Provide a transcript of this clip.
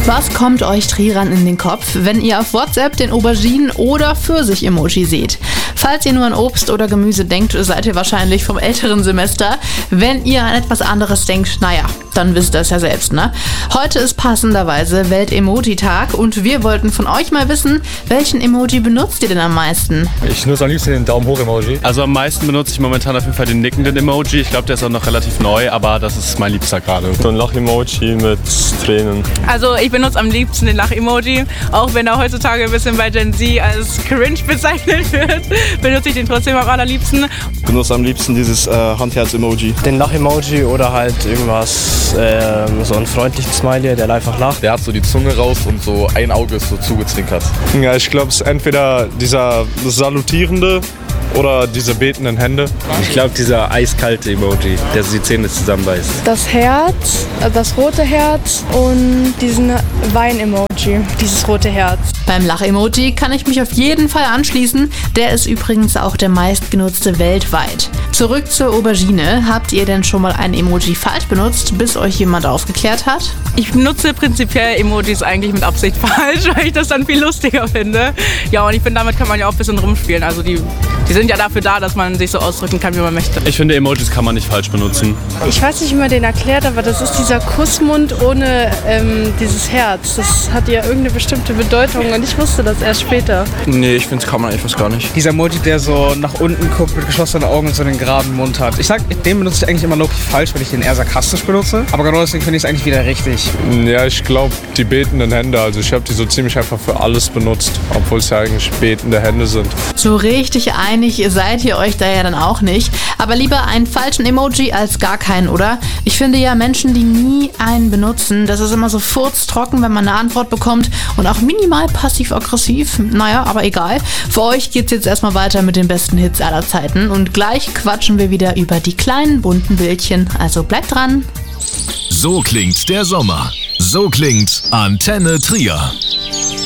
Was kommt euch Trierern in den Kopf, wenn ihr auf WhatsApp den Auberginen- oder Pfirsich-Emoji seht? Falls ihr nur an Obst oder Gemüse denkt, seid ihr wahrscheinlich vom älteren Semester. Wenn ihr an etwas anderes denkt, naja, dann wisst ihr es ja selbst, ne? Heute ist passenderweise Welt-Emoji-Tag und wir wollten von euch mal wissen, welchen Emoji benutzt ihr denn am meisten? Ich nutze am liebsten den Daumen-hoch-Emoji. Also am meisten benutze ich momentan auf jeden Fall den nickenden Emoji. Ich glaube, der ist auch noch relativ neu, aber das ist mein Liebster gerade. So ein Lach-Emoji mit Tränen. Also ich benutze am liebsten den Lach-Emoji, auch wenn er heutzutage ein bisschen bei Gen Z als cringe bezeichnet wird, benutze ich den trotzdem am allerliebsten. Ich benutze am liebsten dieses Handherz-Emoji. Den Lach-Emoji oder halt irgendwas, so einen freundlichen Smiley, der einfach lacht. Der hat so die Zunge raus und so ein Auge ist so zugezwinkert. Ja, ich glaube, es ist entweder dieser salutierende oder diese betenden Hände. Ich glaube, dieser eiskalte Emoji, der so die Zähne zusammenbeißt. Das Herz, das rote Herz und diesen Wein-Emoji, dieses rote Herz. Beim Lach-Emoji kann ich mich auf jeden Fall anschließen. Der ist übrigens auch der meistgenutzte weltweit. Zurück zur Aubergine. Habt ihr denn schon mal ein Emoji falsch benutzt, bis euch jemand aufgeklärt hat? Ich nutze prinzipiell Emojis eigentlich mit Absicht falsch, weil ich das dann viel lustiger finde. Ja, und ich finde, damit kann man ja auch ein bisschen rumspielen. Also die sind ja dafür da, dass man sich so ausdrücken kann, wie man möchte. Ich finde, Emojis kann man nicht falsch benutzen. Ich weiß nicht, wie man den erklärt, aber das ist dieser Kussmund ohne dieses Herz. Das hat ja irgendeine bestimmte Bedeutung und ich wusste das erst später. Nee, ich finde es kann man einfach gar nicht. Dieser Emoji, der so nach unten guckt mit geschlossenen Augen und so einen geraden Mund hat. Den benutze ich eigentlich immer low-key falsch, weil ich den eher sarkastisch benutze. Aber genau deswegen finde ich es eigentlich wieder richtig. Ja, ich glaube, die betenden Hände. Also ich habe die so ziemlich einfach für alles benutzt, obwohl es ja eigentlich betende Hände sind. So richtig einig seid ihr euch da ja dann auch nicht. Aber lieber einen falschen Emoji als gar keinen, oder? Ich finde ja, Menschen, die nie einen benutzen, das ist immer so furztrocken, wenn man eine Antwort bekommt und auch minimal passiv-aggressiv. Naja, aber egal. Für euch geht's jetzt erstmal weiter mit den besten Hits aller Zeiten und gleich quatschen wir wieder über die kleinen bunten Bildchen. Also bleibt dran. So klingt der Sommer. So klingt Antenne Trier.